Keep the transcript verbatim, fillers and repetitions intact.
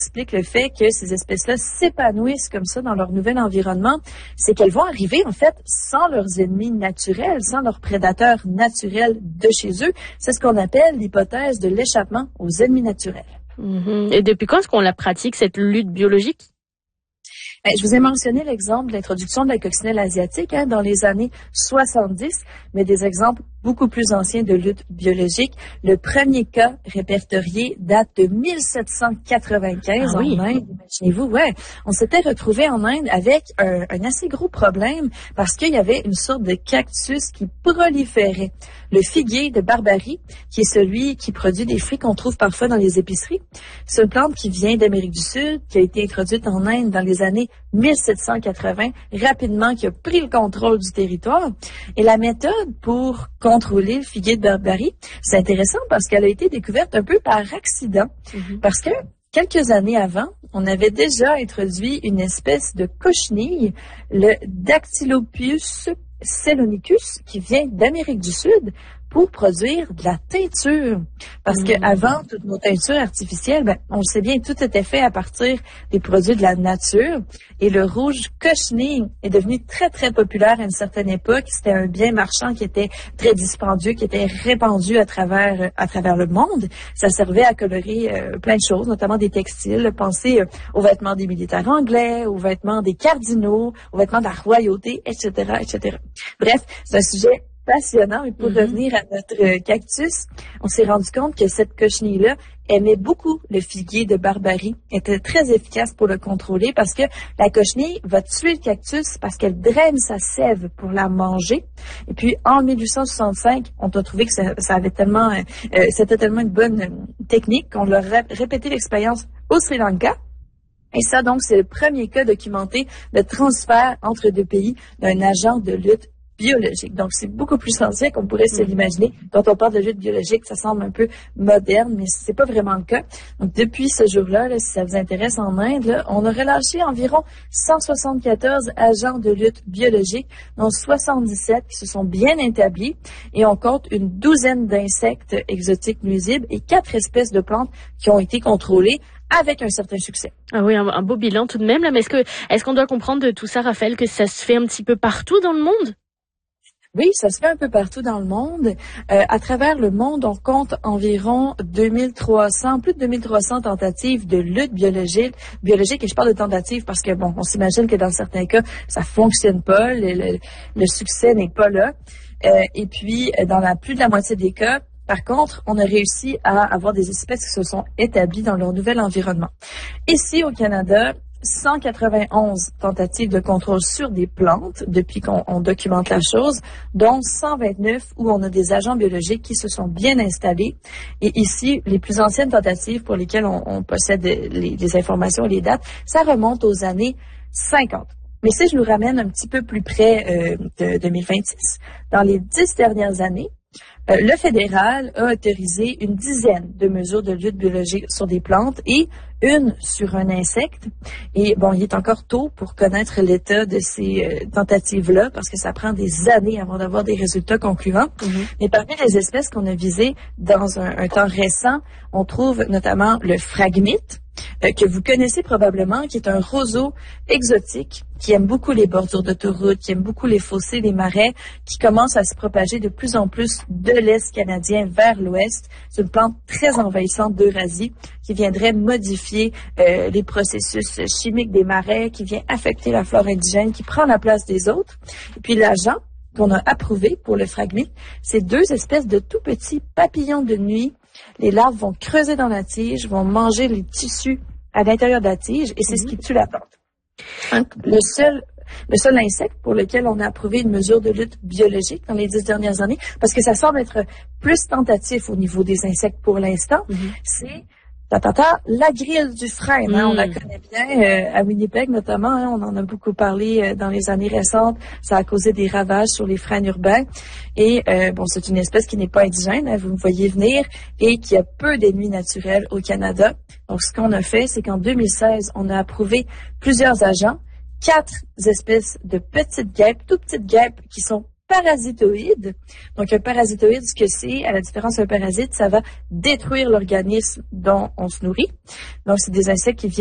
explique le fait que ces espèces-là s'épanouissent comme ça dans leur nouvel environnement, c'est qu'elles vont arriver en fait sans leurs ennemis naturels, sans leurs prédateurs naturels de chez eux. C'est ce qu'on appelle l'hypothèse de l'échappement aux ennemis naturels. Mm-hmm. Et depuis quand est-ce qu'on la pratique, cette lutte biologique? Ben, je vous ai mentionné l'exemple de l'introduction de la coccinelle asiatique hein, dans les années soixante-dix, mais des exemples beaucoup plus anciens de lutte biologique. Le premier cas répertorié date de mille sept cent quatre-vingt-quinze ah, oui. en Inde. Imaginez-vous, ouais. On s'était retrouvé en Inde avec un, un assez gros problème parce qu'il y avait une sorte de cactus qui proliférait. Le figuier de Barbarie, qui est celui qui produit des fruits qu'on trouve parfois dans les épiceries. C'est une plante qui vient d'Amérique du Sud, qui a été introduite en Inde dans les années mille sept cent quatre-vingts, rapidement, qui a pris le contrôle du territoire. Et la méthode pour contrôler le figuier de Barbarie, c'est intéressant parce qu'elle a été découverte un peu par accident. Mm-hmm. Parce que quelques années avant, on avait déjà introduit une espèce de cochenille, le Dactylopus Celonicus, qui vient d'Amérique du Sud, pour produire de la teinture. Parce mmh. qu'avant, toutes nos teintures artificielles, ben, on le sait bien, tout était fait à partir des produits de la nature. Et le rouge cochenille est devenu très, très populaire à une certaine époque. C'était un bien marchand qui était très dispendieux, qui était répandu à travers, à travers le monde. Ça servait à colorer euh, plein de choses, notamment des textiles. Pensez euh, aux vêtements des militaires anglais, aux vêtements des cardinaux, aux vêtements de la royauté, et cetera, et cetera. Bref, c'est un sujet passionnant, mais pour mm-hmm. revenir à notre cactus, on s'est rendu compte que cette cochenille-là aimait beaucoup le figuier de Barbarie, était très efficace pour le contrôler parce que la cochenille va tuer le cactus parce qu'elle draine sa sève pour la manger. Et puis, en mille huit cent soixante-cinq, on a trouvé que ça, ça avait tellement, euh, c'était tellement une bonne euh, technique qu'on leur a répété l'expérience au Sri Lanka. Et ça, donc, c'est le premier cas documenté de transfert entre deux pays d'un agent de lutte biologique. Donc, c'est beaucoup plus ancien qu'on pourrait se l'imaginer. Quand on parle de lutte biologique, ça semble un peu moderne, mais c'est pas vraiment le cas. Donc, depuis ce jour-là, là, si ça vous intéresse en Inde, là, on a relâché environ cent soixante-quatorze agents de lutte biologique, dont soixante-dix-sept qui se sont bien établis, et on compte une douzaine d'insectes exotiques nuisibles et quatre espèces de plantes qui ont été contrôlées avec un certain succès. Ah oui, un, un beau bilan tout de même, là. Mais est-ce que, est-ce qu'on doit comprendre de tout ça, Raphaël, que ça se fait un petit peu partout dans le monde? Oui, ça se fait un peu partout dans le monde. Euh, à travers le monde, on compte environ deux mille trois cents, plus de deux mille trois cents tentatives de lutte biologique. Biologique, et je parle de tentatives parce que, bon, on s'imagine que dans certains cas, ça fonctionne pas, le, le, le succès n'est pas là. Euh, et puis, dans la plus de la moitié des cas, par contre, on a réussi à avoir des espèces qui se sont établies dans leur nouvel environnement. Ici, au Canada, cent quatre-vingt-onze tentatives de contrôle sur des plantes depuis qu'on on documente la chose, dont cent vingt-neuf où on a des agents biologiques qui se sont bien installés. Et ici, les plus anciennes tentatives pour lesquelles on, on possède les, les informations et les dates, ça remonte aux années cinquante. Mais si je nous ramène un petit peu plus près euh, de deux mille vingt-six, dans les dix dernières années, Euh, le fédéral a autorisé une dizaine de mesures de lutte biologique sur des plantes et une sur un insecte. Et bon, il est encore tôt pour connaître l'état de ces euh, tentatives-là parce que ça prend des années avant d'avoir des résultats concluants. Mm-hmm. Mais parmi les espèces qu'on a visées dans un, un temps récent, on trouve notamment le phragmite, euh, que vous connaissez probablement, qui est un roseau exotique qui aime beaucoup les bordures d'autoroute, qui aime beaucoup les fossés, les marais, qui commence à se propager de plus en plus de l'Est canadien vers l'Ouest. C'est une plante très envahissante d'Eurasie qui viendrait modifier euh, les processus chimiques des marais, qui vient affecter la flore indigène, qui prend la place des autres. Et puis l'agent qu'on a approuvé pour le phragmite, c'est deux espèces de tout petits papillons de nuit. Les larves vont creuser dans la tige, vont manger les tissus à l'intérieur de la tige et c'est mm-hmm. ce qui tue la plante. Donc, le seul, le seul insecte pour lequel on a approuvé une mesure de lutte biologique dans les dix dernières années, parce que ça semble être plus tentatif au niveau des insectes pour l'instant, mm-hmm. c'est tatata, la grille du frêne. Hein, mm. On la connaît bien euh, à Winnipeg notamment. Hein, on en a beaucoup parlé euh, dans les années récentes. Ça a causé des ravages sur les frênes urbains. Et euh, bon, c'est une espèce qui n'est pas indigène, hein, vous me voyez venir, et qui a peu d'ennemis naturels au Canada. Donc, ce qu'on a fait, c'est qu'en deux mille seize, on a approuvé plusieurs agents, quatre espèces de petites guêpes, toutes petites guêpes qui sont parasitoïdes. Donc, un parasitoïde, ce que c'est, à la différence d'un parasite, ça va détruire l'organisme dont on se nourrit. Donc, c'est des insectes qui viennent